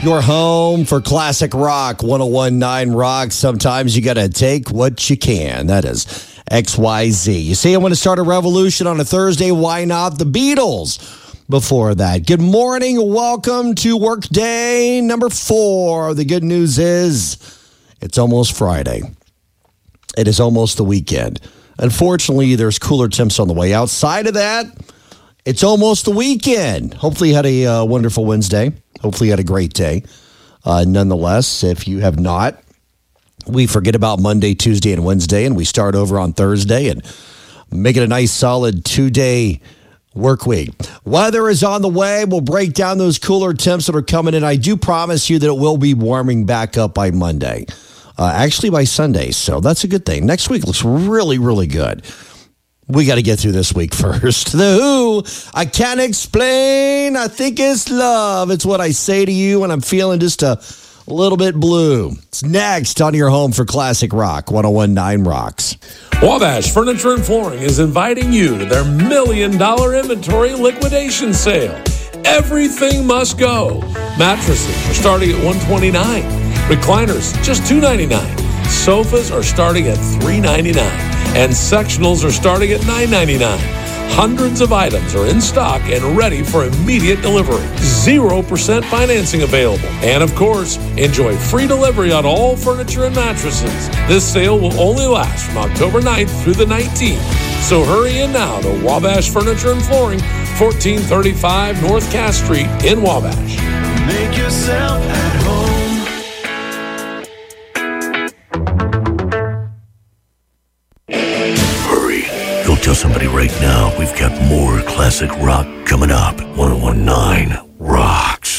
Your home for classic rock, 101.9 Rock. Sometimes you got to take what you can. That is XYZ. You see, I want to start a revolution on a Thursday. Why not the Beatles? Before that, good morning. Welcome to workday number 4. The good news is it's almost Friday. It is almost the weekend. Unfortunately, there's cooler temps on the way. Outside of that, it's almost the weekend. Hopefully you had a wonderful Wednesday. Hopefully you had a great day. Nonetheless, if you have not, we forget about Monday, Tuesday, and Wednesday, and we start over on Thursday and make it a nice, solid 2-day work week. Weather is on the way. We'll break down those cooler temps that are coming in. I do promise you that it will be warming back up by Monday. Actually, by Sunday, so that's a good thing. Next week looks really, really good. We got to get through this week first. The Who, I can't explain. I think it's love. It's what I say to you when I'm feeling just a little bit blue. It's next on your home for classic rock, 101.9 Rocks. Wabash Furniture and Flooring is inviting you to their $1 million inventory liquidation sale. Everything must go. Mattresses are starting at $129. Recliners, just $299. Sofas are starting at $399. And sectionals are starting at $999. Hundreds of items are in stock and ready for immediate delivery. 0% financing available. And of course, enjoy free delivery on all furniture and mattresses. This sale will only last from October 9th through the 19th. So hurry in now to Wabash Furniture and Flooring, 1435 North Cass Street in Wabash. Make yourself at home. Go tell somebody right now we've got more classic rock coming up. 101.9 Rock.